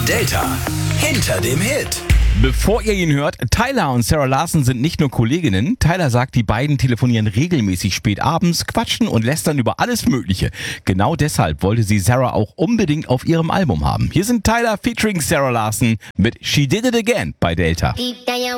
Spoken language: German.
Delta hinter dem Hit. Bevor ihr ihn hört, Tyler und Sarah Larson sind nicht nur Kolleginnen. Tyler sagt, die beiden telefonieren regelmäßig spät abends, quatschen und lästern über alles Mögliche. Genau deshalb wollte sie Sarah auch unbedingt auf ihrem Album haben. Hier sind Tyler featuring Sarah Larson mit She Did It Again bei Delta.